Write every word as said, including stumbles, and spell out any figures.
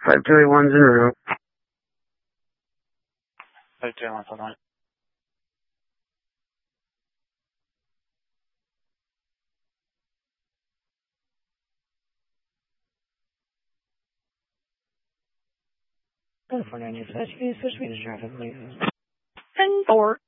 Five two eight one's en route. Five two eight one, hold on. California, switch me to traffic, please. ten four.